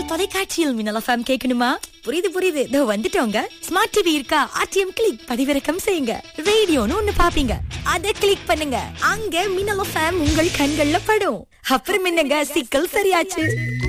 தொலைக்காட்சியில் மின்னல் எஃப்எம் கேட்கணுமா? புரியுது இதோ வந்துட்டோங்க. ஸ்மார்ட் டிவி இருக்கா? ஆர்டிஎம் கிளிக் பதிவிறக்கம் செய்யுங்க. ரேடியோன்னு ஒண்ணு பாப்பீங்க, அத கிளிக் பண்ணுங்க. அங்க மின்னல் எஃப்எம் உங்கள் கண்கள்ல படும். அப்புறம் என்னங்க, சிக்கல் சரியாச்சு.